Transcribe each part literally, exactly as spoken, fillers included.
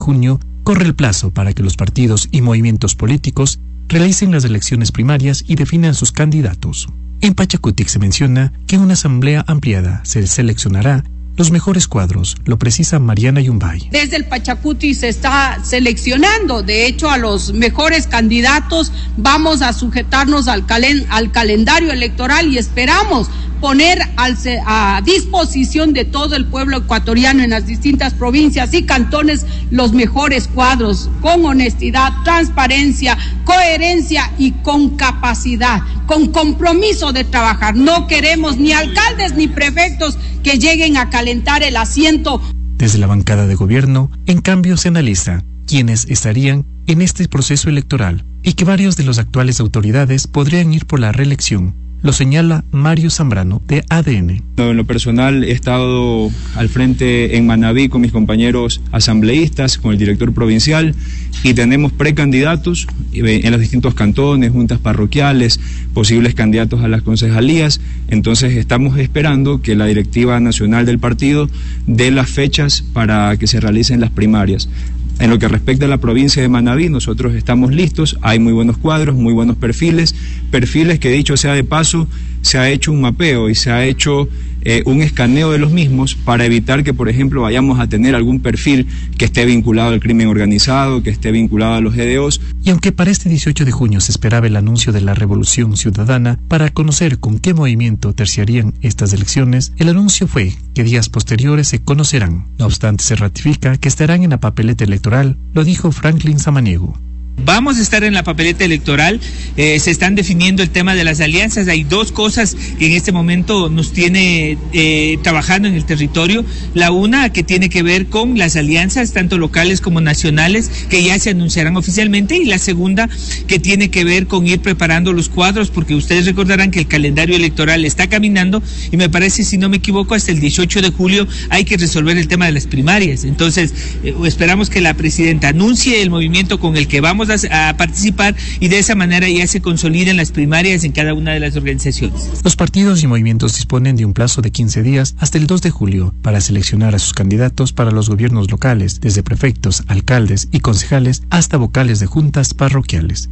junio corre el plazo para que los partidos y movimientos políticos realicen las elecciones primarias y definan sus candidatos. En Pachacutic se menciona que en una asamblea ampliada se seleccionará los mejores cuadros, lo precisa Mariana Yumbay. Desde el Pachacuti se está seleccionando, de hecho, a los mejores candidatos. Vamos a sujetarnos al, calen, al calendario electoral y esperamos poner al, a disposición de todo el pueblo ecuatoriano en las distintas provincias y cantones los mejores cuadros, con honestidad, transparencia, coherencia y con capacidad, con compromiso de trabajar. No queremos ni alcaldes ni prefectos que lleguen a calentar el asiento. Desde la bancada de gobierno, en cambio, se analiza quiénes estarían en este proceso electoral y que varios de los actuales autoridades podrían ir por la reelección. Lo señala Mario Zambrano, de A D N. En lo personal he estado al frente en Manabí con mis compañeros asambleístas, con el director provincial, y tenemos precandidatos en los distintos cantones, juntas parroquiales, posibles candidatos a las concejalías. Entonces estamos esperando que la directiva nacional del partido dé las fechas para que se realicen las primarias. En lo que respecta a la provincia de Manabí, nosotros estamos listos, hay muy buenos cuadros, muy buenos perfiles, perfiles que, dicho sea de paso, se ha hecho un mapeo y se ha hecho eh, un escaneo de los mismos para evitar que, por ejemplo, vayamos a tener algún perfil que esté vinculado al crimen organizado, que esté vinculado a los G D Os. Y aunque para este dieciocho de junio se esperaba el anuncio de la Revolución Ciudadana para conocer con qué movimiento terciarían estas elecciones, el anuncio fue que días posteriores se conocerán. No obstante, se ratifica que estarán en la papeleta electoral, lo dijo Franklin Samaniego. Vamos a estar en la papeleta electoral, eh, se están definiendo el tema de las alianzas. Hay dos cosas que en este momento nos tiene eh, trabajando en el territorio. La una, que tiene que ver con las alianzas, tanto locales como nacionales, que ya se anunciarán oficialmente, y la segunda, que tiene que ver con ir preparando los cuadros, porque ustedes recordarán que el calendario electoral está caminando, y me parece, si no me equivoco, hasta el dieciocho de julio hay que resolver el tema de las primarias. Entonces, eh, esperamos que la presidenta anuncie el movimiento con el que vamos a, a participar, y de esa manera ya se consoliden las primarias en cada una de las organizaciones. Los partidos y movimientos disponen de un plazo de quince días hasta el dos de julio para seleccionar a sus candidatos para los gobiernos locales, desde prefectos, alcaldes y concejales hasta vocales de juntas parroquiales.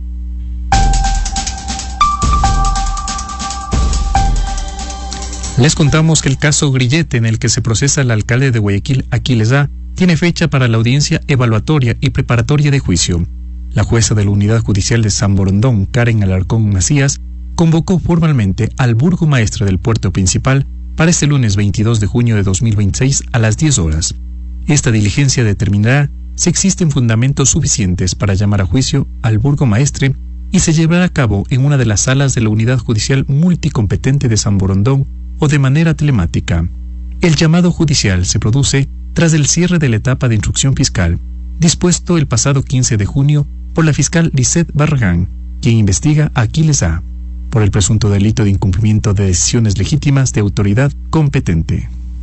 Les contamos que el caso Grillete, en el que se procesa al alcalde de Guayaquil, Aquiles A, tiene fecha para la audiencia evaluatoria y preparatoria de juicio. La jueza de la Unidad Judicial de San Borondón, Karen Alarcón Macías, convocó formalmente al burgomaestre del puerto principal para este lunes veintidós de junio de dos mil veintiséis a las diez horas. Esta diligencia determinará si existen fundamentos suficientes para llamar a juicio al burgomaestre y se llevará a cabo en una de las salas de la Unidad Judicial Multicompetente de San Borondón o de manera telemática. El llamado judicial se produce tras el cierre de la etapa de instrucción fiscal, dispuesto el pasado quince de junio por la fiscal Lisette Barragán, quien investiga a Aquiles A por el presunto delito de incumplimiento de decisiones legítimas de autoridad competente.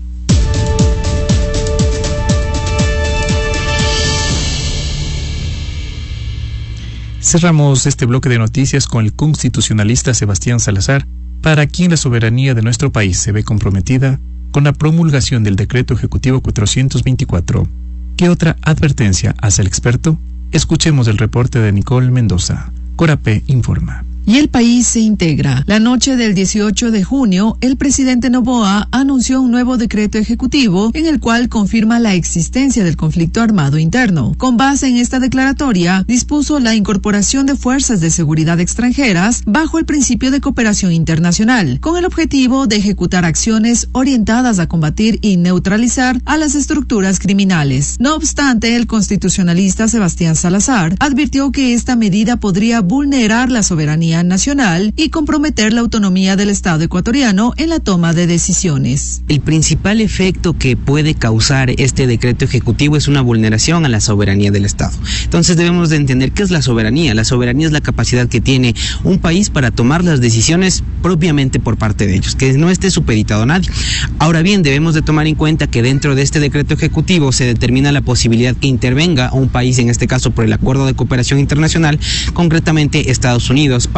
Cerramos este bloque de noticias con el constitucionalista Sebastián Salazar, para quien la soberanía de nuestro país se ve comprometida con la promulgación del Decreto Ejecutivo cuatrocientos veinticuatro. ¿Qué otra advertencia hace el experto? Escuchemos el reporte de Nicole Mendoza. Corapé informa. Y el país se integra. La noche del dieciocho de junio, el presidente Noboa anunció un nuevo decreto ejecutivo en el cual confirma la existencia del conflicto armado interno. Con base en esta declaratoria, dispuso la incorporación de fuerzas de seguridad extranjeras bajo el principio de cooperación internacional, con el objetivo de ejecutar acciones orientadas a combatir y neutralizar a las estructuras criminales. No obstante, el constitucionalista Sebastián Salazar advirtió que esta medida podría vulnerar la soberanía nacional y comprometer la autonomía del Estado ecuatoriano en la toma de decisiones. El principal efecto que puede causar este decreto ejecutivo es una vulneración a la soberanía del Estado. Entonces debemos de entender qué es la soberanía. La soberanía es la capacidad que tiene un país para tomar las decisiones propiamente por parte de ellos, que no esté supeditado a nadie. Ahora bien, debemos de tomar en cuenta que dentro de este decreto ejecutivo se determina la posibilidad que intervenga a un país, en este caso por el Acuerdo de Cooperación Internacional, concretamente Estados Unidos, para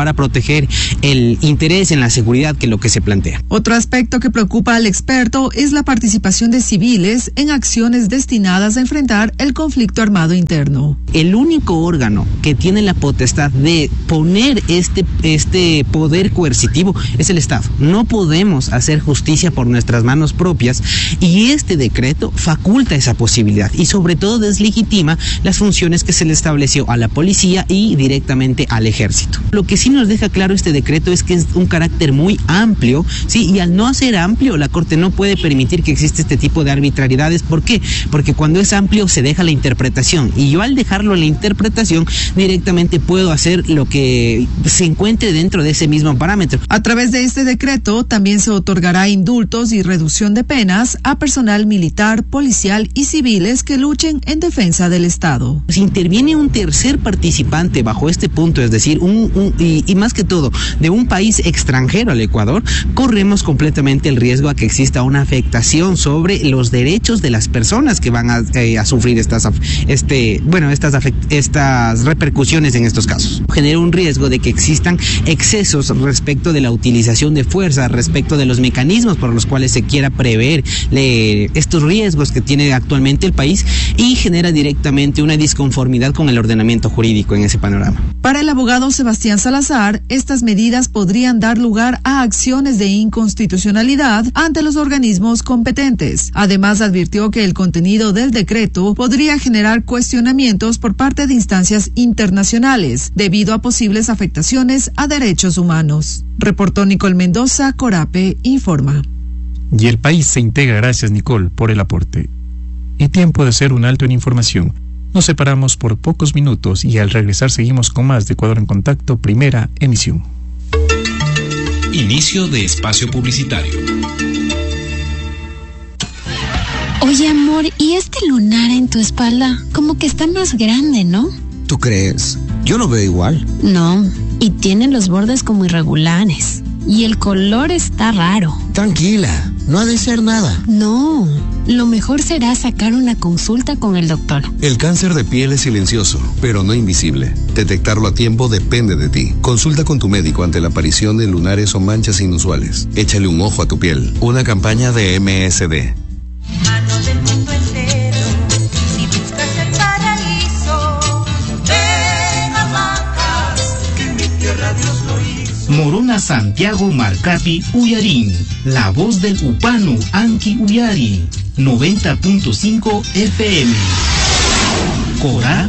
para proteger el interés en la seguridad que lo que se plantea. Otro aspecto que preocupa al experto es la participación de civiles en acciones destinadas a enfrentar el conflicto armado interno. El único órgano que tiene la potestad de poner este, este poder coercitivo es el Estado. No podemos hacer justicia por nuestras manos propias y este decreto faculta esa posibilidad y sobre todo deslegitima las funciones que se le estableció a la policía y directamente al ejército. Lo que sí nos deja claro este decreto es que es un carácter muy amplio, sí, y al no ser amplio, la Corte no puede permitir que exista este tipo de arbitrariedades. ¿Por qué? Porque cuando es amplio se deja la interpretación y yo al dejarlo en la interpretación directamente puedo hacer lo que se encuentre dentro de ese mismo parámetro. A través de este decreto también se otorgará indultos y reducción de penas a personal militar, policial y civiles que luchen en defensa del Estado. Si interviene un tercer participante bajo este punto, es decir, un, un y, y más que todo de un país extranjero al Ecuador, corremos completamente el riesgo a que exista una afectación sobre los derechos de las personas que van a, eh, a sufrir estas este bueno estas afect, estas repercusiones en estos casos. Genera un riesgo de que existan excesos respecto de la utilización de fuerza, respecto de los mecanismos por los cuales se quiera prever le, estos riesgos que tiene actualmente el país y genera directamente una disconformidad con el ordenamiento jurídico en ese panorama. Para el abogado Sebastián Salazar, estas medidas podrían dar lugar a acciones de inconstitucionalidad ante los organismos competentes. Además, advirtió que el contenido del decreto podría generar cuestionamientos por parte de instancias internacionales debido a posibles afectaciones a derechos humanos. Reportó Nicole Mendoza, Corape Informa. Y el país se integra, gracias Nicole por el aporte. Y tiempo de hacer un alto en información. Nos separamos por pocos minutos y al regresar seguimos con más de Ecuador en Contacto, primera emisión. Inicio de espacio publicitario. Oye, amor, ¿y este lunar en tu espalda? Como que está más grande, ¿no? ¿Tú crees? Yo lo veo igual. No, y tiene los bordes como irregulares. Y el color está raro. Tranquila, no ha de ser nada. No, lo mejor será sacar una consulta con el doctor. El cáncer de piel es silencioso, pero no invisible. Detectarlo a tiempo depende de ti. Consulta con tu médico ante la aparición de lunares o manchas inusuales. Échale un ojo a tu piel. Una campaña de M S D. Manos del mundo entero, si buscas el paraíso, ven a Macas, que en mi tierra Dios lo hizo. Morona Santiago Marcapi Uyarín, la voz del Upanu Anki Uyari, noventa punto cinco F M. Cora